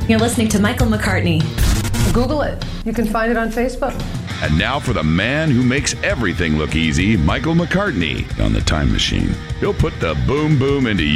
You're listening to Michael McCartney. Google it. You can find it on Facebook. And now for the man who makes everything look easy, Michael McCartney on the Time Machine. He'll put the boom boom into